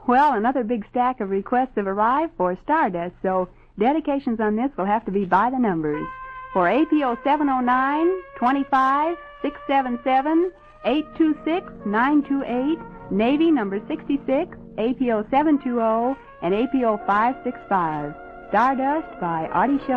Well, another big stack of requests have arrived for Stardust, so dedications on this will have to be by the numbers. For APO 709, 25, 677, 826, 928, Navy number 66, APO 720, and APO 565. Stardust by Artie Shaw.